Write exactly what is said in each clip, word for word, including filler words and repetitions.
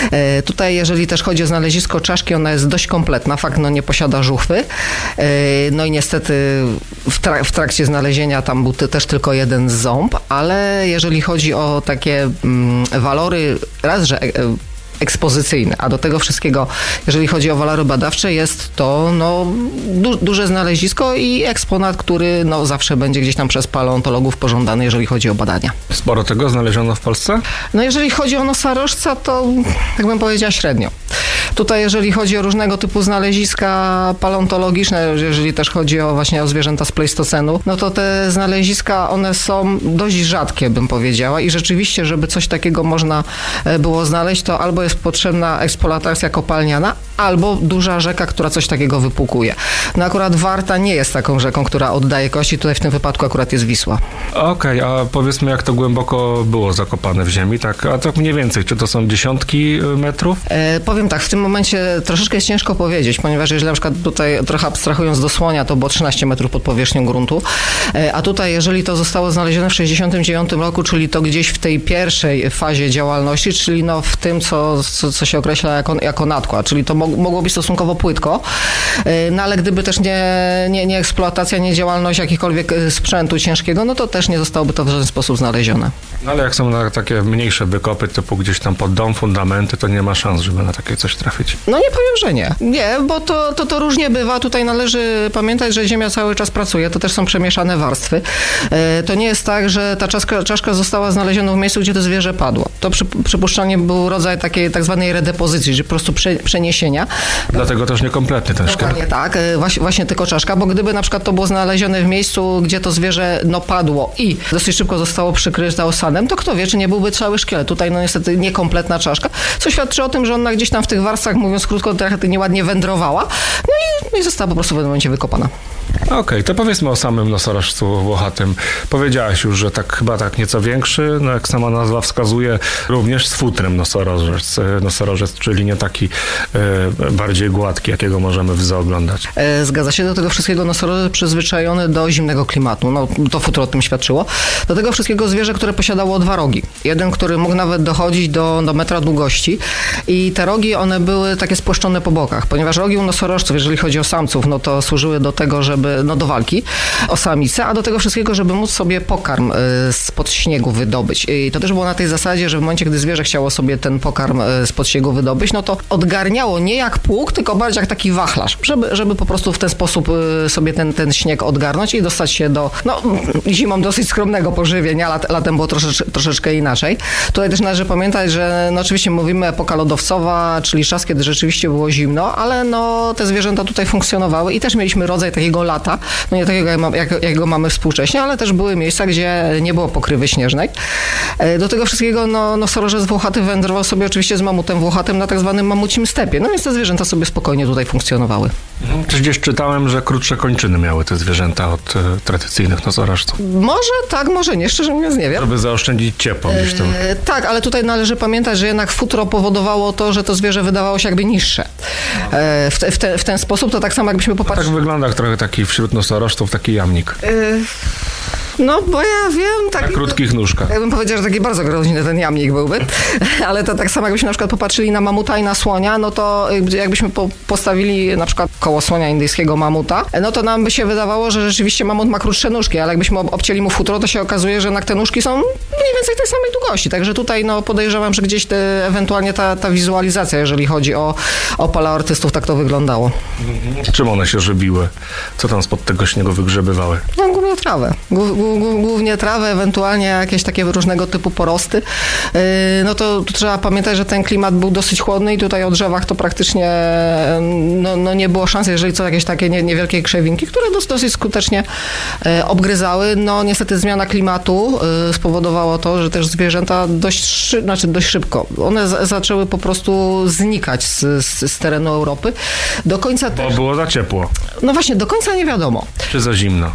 Tutaj, jeżeli też chodzi o znalezisko czaszki, ona jest dość kompletna. Fakt, no nie posiada żuchwy. No i niestety w, trak- w trakcie znalezienia tam był też tylko jeden ząb, ale jeżeli chodzi o takie mm, walory, raz, że ekspozycyjne, a do tego wszystkiego, jeżeli chodzi o walory badawcze, jest to no, du- duże znalezisko i eksponat, który no, zawsze będzie gdzieś tam przez paleontologów pożądany, jeżeli chodzi o badania. Sporo tego znaleziono w Polsce? No jeżeli chodzi o nosorożca, to tak bym powiedziała średnio. Tutaj jeżeli chodzi o różnego typu znaleziska paleontologiczne, jeżeli też chodzi o właśnie o zwierzęta z Pleistocenu, no to te znaleziska, one są dość rzadkie, bym powiedziała, i rzeczywiście, żeby coś takiego można było znaleźć, to albo jest potrzebna eksploatacja kopalniana, albo duża rzeka, która coś takiego wypłukuje. No akurat Warta nie jest taką rzeką, która oddaje kości, tutaj w tym wypadku akurat jest Wisła. Okej, okay, a powiedzmy, jak to głęboko było zakopane w ziemi, tak? A tak mniej więcej, czy to są dziesiątki metrów? E, powiem tak, w tym momencie troszeczkę jest ciężko powiedzieć, ponieważ jeżeli na przykład tutaj trochę abstrahując do Słonia, to było trzynaście metrów pod powierzchnią gruntu, e, a tutaj jeżeli to zostało znalezione w sześćdziesiątym dziewiątym roku, czyli to gdzieś w tej pierwszej fazie działalności, czyli no w tym, co, co, co się określa jako, jako nadkład, czyli to mo- mogło być stosunkowo płytko, e, no ale gdyby też nie, nie, nie eksploatacja, nie działalność jakichkolwiek sprzętu ciężkiego, no to też nie zostałoby to w żaden sposób znalezione. No ale jak są na takie mniejsze wykopy, typu gdzieś tam pod dom, fundamenty, to nie ma szans, żeby na takie coś trafić. No nie powiem, że nie. Nie, bo to, to, to różnie bywa. Tutaj należy pamiętać, że Ziemia cały czas pracuje. To też są przemieszane warstwy. E, to nie jest tak, że ta czaszka, czaszka została znaleziona w miejscu, gdzie to zwierzę padło. To przy, przypuszczalnie był rodzaj takiej tak zwanej redepozycji, czyli po prostu prze, przeniesienia. Dlatego też niekompletny ten szkielet. Nie tak, e, właśnie, właśnie tylko czaszka, bo gdyby na przykład to było znalezione w miejscu, gdzie to zwierzę no padło i dosyć szybko zostało przykryte osadem, to kto wie, czy nie byłby cały szkielet. Tutaj no niestety niekompletna czaszka, co świadczy o tym, że ona gdzieś tam w tych warstwach, mówiąc krótko, trochę nieładnie wędrowała, no i, no i została po prostu w pewnym momencie wykopana. Okej, okay, to powiedzmy o samym nosorożcu włochatym. Powiedziałaś już, że tak chyba tak nieco większy, no jak sama nazwa wskazuje, również z futrem nosorożec, nosorożec, czyli nie taki e, bardziej gładki, jakiego możemy w zoo oglądać. E, zgadza się, do tego wszystkiego nosorożec przyzwyczajony do zimnego klimatu, no to futro o tym świadczyło. Do tego wszystkiego zwierzę, które posiadało dwa rogi. Jeden, który mógł nawet dochodzić do, do metra długości i te rogi, one były takie spłaszczone po bokach, ponieważ rogi u nosorożców, jeżeli chodzi o samców, no to służyły do tego, żeby no do walki o samicę, a do tego wszystkiego, żeby móc sobie pokarm spod śniegu wydobyć. I to też było na tej zasadzie, że w momencie, gdy zwierzę chciało sobie ten pokarm spod śniegu wydobyć, no to odgarniało nie jak pług, tylko bardziej jak taki wachlarz, żeby, żeby po prostu w ten sposób sobie ten, ten śnieg odgarnąć i dostać się do, no zimą dosyć skromnego pożywienia, lat, latem było troszecz, troszeczkę inaczej. Tutaj też należy pamiętać, że no oczywiście mówimy epoka lodowcowa, czyli czas, kiedy rzeczywiście było zimno, ale no te zwierzęta tutaj funkcjonowały i też mieliśmy rodzaj takiego lata, no nie takiego, jak, jak, jak go mamy współcześnie, ale też były miejsca, gdzie nie było pokrywy śnieżnej. Do tego wszystkiego no, nosorożec włochaty wędrował sobie oczywiście z mamutem włochatym na tak zwanym mamucim stepie, no więc te zwierzęta sobie spokojnie tutaj funkcjonowały. Czy gdzieś czytałem, że krótsze kończyny miały te zwierzęta od e, tradycyjnych nosorożców? Może tak, może nie, szczerze mówiąc nie wiem. Żeby zaoszczędzić ciepło gdzieś tam. E, tak, ale tutaj należy pamiętać, że jednak futro powodowało to, że to zwierzę wydawało się jakby niższe. E, w, te, w, te, w ten sposób to tak samo jakbyśmy popatrzyli. Tak wygląda trochę taki wśród nosorożców taki jamnik. E, No, bo ja wiem... Taki, na krótkich nóżkach. Ja bym powiedział, że taki bardzo groźny ten jamnik byłby. Ale to tak samo jakbyśmy na przykład popatrzyli na mamuta i na słonia, no to jakbyśmy po, postawili na przykład koło słonia indyjskiego mamuta, no to nam by się wydawało, że rzeczywiście mamut ma krótsze nóżki, ale jakbyśmy obcięli mu futro, to się okazuje, że jednak te nóżki są mniej więcej tej samej długości. Także tutaj no podejrzewam, że gdzieś te, ewentualnie ta, ta wizualizacja, jeżeli chodzi o, o paleoartystów, tak to wyglądało. Czym one się żywiły? Co tam spod tego śniegu wygrzebywały? No głównie trawę. Głównie trawę, ewentualnie jakieś takie różnego typu porosty. No to tu trzeba pamiętać, że ten klimat był dosyć chłodny i tutaj o drzewach to praktycznie no, no nie było szans, jeżeli co jakieś takie nie, niewielkie krzewinki, które dosyć, dosyć skutecznie obgryzały. No niestety zmiana klimatu spowodowało to, że też zwierzęta dość, znaczy dość szybko, one z, zaczęły po prostu znikać z, z, z terenu Europy. Do końca Bo też... było za ciepło. No właśnie, do końca nie wiadomo. Czy za zimno?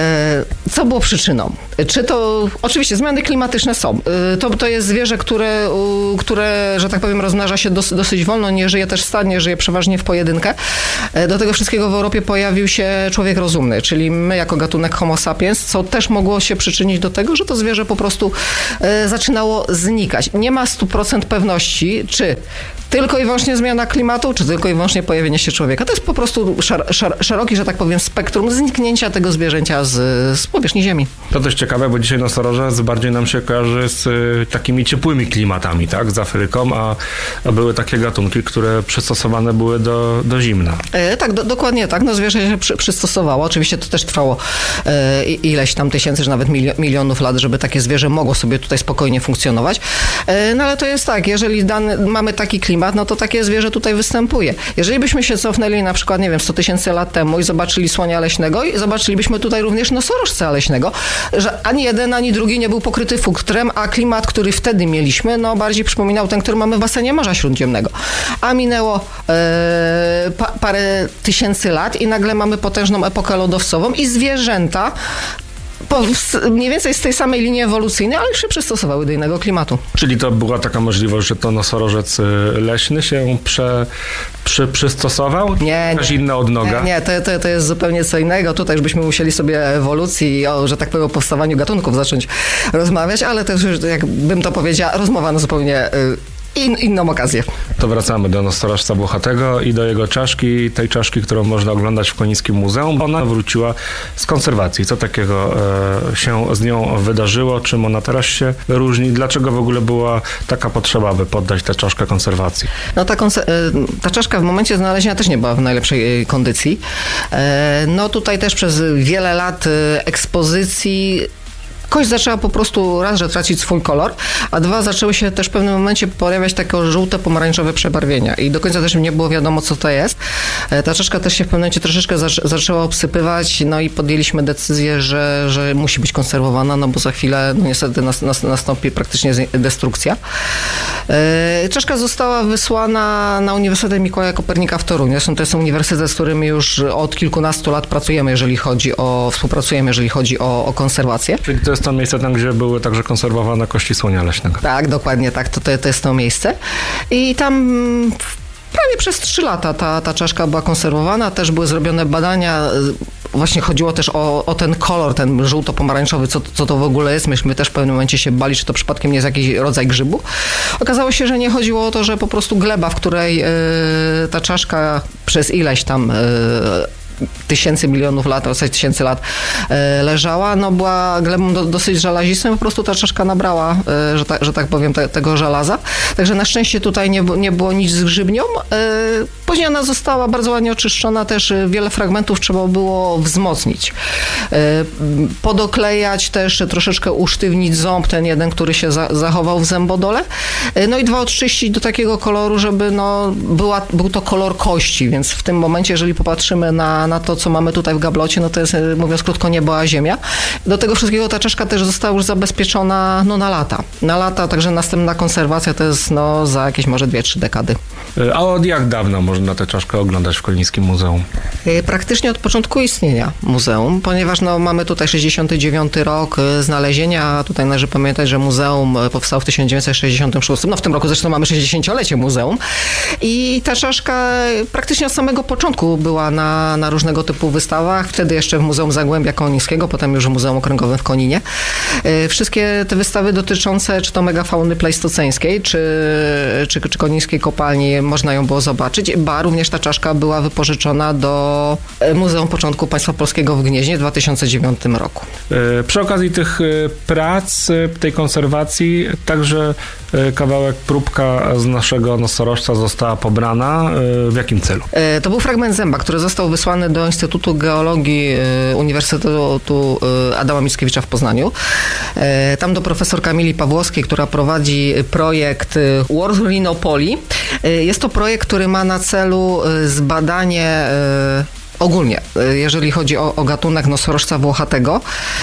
Co było przyczyną? Czy to, oczywiście zmiany klimatyczne są. To, to jest zwierzę, które, które, że tak powiem, rozmnaża się dos, dosyć wolno, nie żyje też stadnie, żyje przeważnie w pojedynkę. Do tego wszystkiego w Europie pojawił się człowiek rozumny, czyli my jako gatunek Homo sapiens, co też mogło się przyczynić do tego, że to zwierzę po prostu zaczynało znikać. Nie ma stu procent pewności, czy tylko i wyłącznie zmiana klimatu, czy tylko i wyłącznie pojawienie się człowieka. To jest po prostu szar, szar, szeroki, że tak powiem, spektrum zniknięcia tego zwierzęcia z, z powierzchni Ziemi. To też ciekawe, bo dzisiaj nosorożec bardziej nam się kojarzy z y, takimi ciepłymi klimatami, tak, z Afryką, a, a były takie gatunki, które przystosowane były do, do zimna. E, tak, do, dokładnie tak. No zwierzę się przy, przystosowało. Oczywiście to też trwało e, ileś tam tysięcy, czy nawet milio, milionów lat, żeby takie zwierzę mogło sobie tutaj spokojnie funkcjonować. E, no ale to jest tak, jeżeli dany, mamy taki klimat, no to takie zwierzę tutaj występuje. Jeżeli byśmy się cofnęli na przykład, nie wiem, sto tysięcy lat temu i zobaczyli słonia leśnego i zobaczylibyśmy tutaj również nosorożca leśnego, że ani jeden, ani drugi nie był pokryty futrem, a klimat, który wtedy mieliśmy, no bardziej przypominał ten, który mamy w basenie Morza Śródziemnego. A minęło e, pa, parę tysięcy lat i nagle mamy potężną epokę lodowcową i zwierzęta po, mniej więcej z tej samej linii ewolucyjnej, ale już się przystosowały do innego klimatu. Czyli to była taka możliwość, że to nosorożec leśny się prze, przy, przystosował? Nie, Też nie. inna odnoga? Nie, nie to, to, to jest zupełnie co innego. Tutaj już byśmy musieli sobie ewolucji, o, że tak powiem, o powstawaniu gatunków zacząć rozmawiać, ale też już, jakbym to powiedziała, rozmowa na zupełnie In, inną okazję. To wracamy do nosorożca włochatego i do jego czaszki, tej czaszki, którą można oglądać w Konińskim Muzeum. Ona wróciła z konserwacji. Co takiego e, się z nią wydarzyło? Czym ona teraz się różni? Dlaczego w ogóle była taka potrzeba, by poddać tę czaszkę konserwacji? No ta, konser- ta czaszka w momencie znalezienia też nie była w najlepszej kondycji. E, no tutaj też przez wiele lat ekspozycji kość zaczęła po prostu raz, że tracić swój kolor, a dwa, zaczęły się też w pewnym momencie pojawiać takie żółte, pomarańczowe przebarwienia i do końca też nie było wiadomo, co to jest. Ta czaszka też się w pewnym momencie troszeczkę zac- zaczęła obsypywać, no i podjęliśmy decyzję, że, że musi być konserwowana, no bo za chwilę no niestety nas, nas, nastąpi praktycznie destrukcja. Czaszka została wysłana na Uniwersytet Mikołaja Kopernika w Toruniu. Zresztą to jest uniwersytet, z którym już od kilkunastu lat pracujemy, jeżeli chodzi o, współpracujemy, jeżeli chodzi o, o konserwację. Czyli to jest to miejsce tam, gdzie były także konserwowane kości słonia leśnego. Tak, dokładnie tak, to, to, to jest to miejsce. I tam prawie przez trzy lata ta, ta czaszka była konserwowana, też były zrobione badania, właśnie chodziło też o, o ten kolor, ten żółto-pomarańczowy, co, co to w ogóle jest. Myśmy też w pewnym momencie się bali, czy to przypadkiem nie jest jakiś rodzaj grzybu. Okazało się, że nie chodziło o to, że po prostu gleba, w której y, ta czaszka przez ileś tam y, tysięcy, milionów lat, około tysięcy lat e, leżała, no była glebą do, dosyć żelazistą, po prostu ta czaszka nabrała, e, że, ta, że tak powiem, te, tego żelaza. Także na szczęście tutaj nie, nie było nic z grzybnią. E, później ona została bardzo ładnie oczyszczona, też wiele fragmentów trzeba było wzmocnić. E, podoklejać też, troszeczkę usztywnić ząb, ten jeden, który się za, zachował w zębodole. E, no i dwa, odczyścić do takiego koloru, żeby no, była, był to kolor kości, więc w tym momencie, jeżeli popatrzymy na na to, co mamy tutaj w gablocie, no to jest, mówiąc krótko, niebo a ziemia. Do tego wszystkiego ta czaszka też została już zabezpieczona no, na lata. Na lata, także następna konserwacja to jest no, za jakieś może dwie, trzy dekady. A od jak dawna można tę czaszkę oglądać w Konińskim Muzeum? Praktycznie od początku istnienia muzeum, ponieważ no, mamy tutaj sześćdziesiąty dziewiąty rok znalezienia, a tutaj należy pamiętać, że muzeum powstało w tysiąc dziewięćset sześćdziesiątym szóstym. No w tym roku zresztą mamy sześćdziesięciolecie muzeum i ta czaszka praktycznie od samego początku była na, na różnego typu wystawach. Wtedy jeszcze w Muzeum Zagłębia Konińskiego, potem już w Muzeum Okręgowym w Koninie. Wszystkie te wystawy dotyczące czy to megafauny plejstoceńskiej, czy, czy, czy konińskiej kopalni, można ją było zobaczyć. Ba, również ta czaszka była wypożyczona do Muzeum Początku Państwa Polskiego w Gnieźnie w dwa tysiące dziewiątym roku. Przy okazji tych prac, tej konserwacji, także kawałek, próbka z naszego nosorożca została pobrana. W jakim celu? To był fragment zęba, który został wysłany do Instytutu Geologii Uniwersytetu Adama Mickiewicza w Poznaniu. Tam do profesor Kamili Pawłowskiej, która prowadzi projekt World Rhinopoli. Jest to projekt, który ma na celu zbadanie ogólnie, jeżeli chodzi o, o gatunek nosorożca włochatego,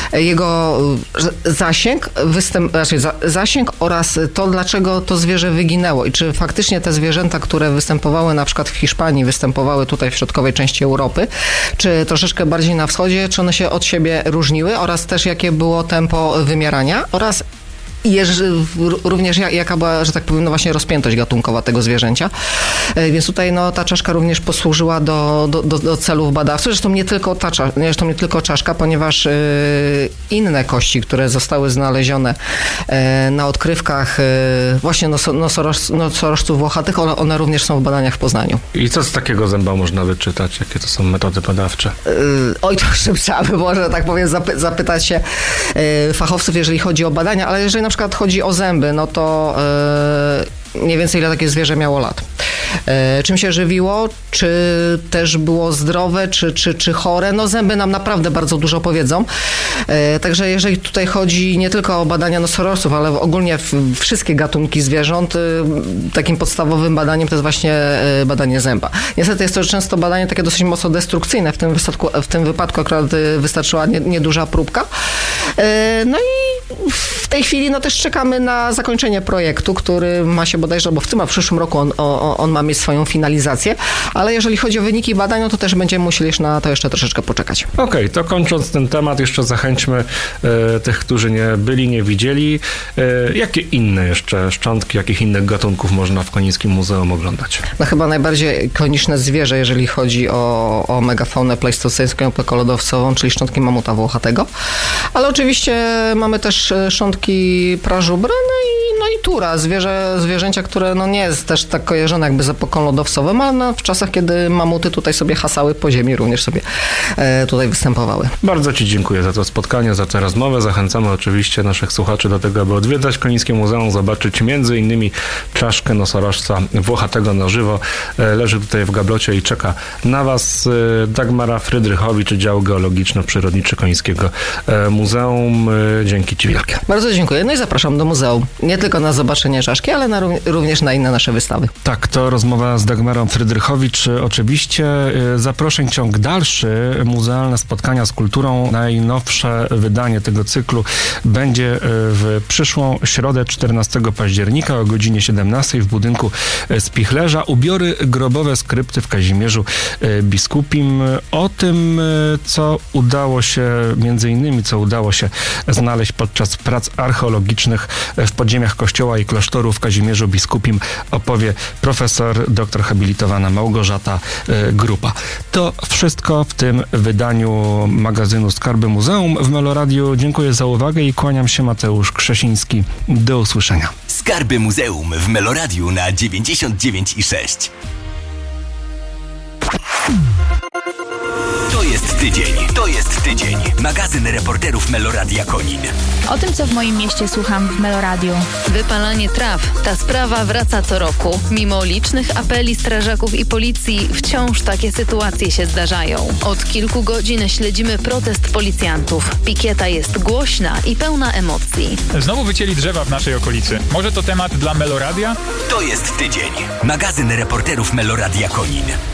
jego zasięg, występ, znaczy za, zasięg oraz to, dlaczego to zwierzę wyginęło i czy faktycznie te zwierzęta, które występowały na przykład w Hiszpanii, występowały tutaj w środkowej części Europy, czy troszeczkę bardziej na wschodzie, czy one się od siebie różniły oraz też jakie było tempo wymierania oraz i jeż, również jaka była, że tak powiem, no właśnie rozpiętość gatunkowa tego zwierzęcia. Więc tutaj no, ta czaszka również posłużyła do, do, do, do celów badawczych. Zresztą nie tylko ta zresztą nie tylko czaszka, ponieważ inne kości, które zostały znalezione na odkrywkach właśnie nosoroż, nosorożców włochatych, one, one również są w badaniach w Poznaniu. I co z takiego zęba można wyczytać? Jakie to są metody badawcze? Oj, to jeszcze trzeba by było, że tak powiem, zapy- zapytać się fachowców, jeżeli chodzi o badania, ale jeżeli na przykład chodzi o zęby, no to mniej więcej ile takie zwierzę miało lat. E, czym się żywiło, czy też było zdrowe, czy, czy, czy chore. No zęby nam naprawdę bardzo dużo powiedzą. E, także jeżeli tutaj chodzi nie tylko o badania nosorożców, ale ogólnie w, wszystkie gatunki zwierząt, e, takim podstawowym badaniem to jest właśnie e, badanie zęba. Niestety jest to często badanie takie dosyć mocno destrukcyjne. W tym, wypadku, w tym wypadku akurat wystarczyła nie, nieduża próbka. E, no i w tej chwili no też czekamy na zakończenie projektu, który ma się bodajże, bo w tym a w przyszłym roku on, on, on ma mieć swoją finalizację, ale jeżeli chodzi o wyniki badań, no to też będziemy musieli na to jeszcze troszeczkę poczekać. Okej, okay, to kończąc ten temat, jeszcze zachęćmy e, tych, którzy nie byli, nie widzieli. E, jakie inne jeszcze szczątki, jakich innych gatunków można w Konińskim Muzeum oglądać? No chyba najbardziej ikoniczne zwierzę, jeżeli chodzi o, o megafaunę plejstoceńską, epokolodowcową, czyli szczątki mamuta włochatego, ale oczywiście mamy też szczątki prażubry, no i, no i tura, zwierzę, zwierzęcia, które no nie jest też tak kojarzone jakby z epoką lodowcową, ale no w czasach, kiedy mamuty tutaj sobie hasały po ziemi, również sobie e, tutaj występowały. Bardzo Ci dziękuję za to spotkanie, za tę rozmowę. Zachęcamy oczywiście naszych słuchaczy do tego, aby odwiedzać Konińskie Muzeum, zobaczyć między innymi czaszkę nosorożca włochatego na żywo. E, leży tutaj w gablocie i czeka na Was. E, Dagmara Frydrychowicz, Dział Geologiczno-Przyrodniczy Konińskiego e, Muzeum. E, dzięki Ci wielkie. Bardzo dziękuję. No i zapraszam do muzeum. Nie tylko na zobaczenie czaszki, ale na, również na inne nasze wystawy. Tak, to rozmowa z Dagmarą Frydrychowicz. Oczywiście zaproszeń ciąg dalszy, muzealne spotkania z kulturą. Najnowsze wydanie tego cyklu będzie w przyszłą środę czternastego października o godzinie siedemnastej w budynku Spichlerza. Ubiory grobowe z krypty w Kazimierzu Biskupim. O tym, co udało się, między innymi, co udało się znaleźć podczas prac archeologicznych w podziemiach kościoła i klasztoru w Kazimierzu Biskupim, opowie profesor, doktor habilitowana Małgorzata Grupa. To wszystko w tym wydaniu magazynu Skarby Muzeum. W Meloradiu dziękuję za uwagę i kłaniam się, Mateusz Krzesiński. Do usłyszenia. Skarby Muzeum w Meloradiu na dziewięćdziesiąt dziewięć i sześć. To jest tydzień, to jest tydzień. Magazyn reporterów Meloradia Konin. O tym, co w moim mieście słucham w Meloradiu. Wypalanie traw. Ta sprawa wraca co roku. Mimo licznych apeli strażaków i policji, wciąż takie sytuacje się zdarzają. Od kilku godzin śledzimy protest policjantów. Pikieta jest głośna i pełna emocji. Znowu wycięli drzewa w naszej okolicy. Może to temat dla Meloradia? To jest tydzień. Magazyn reporterów Meloradia Konin.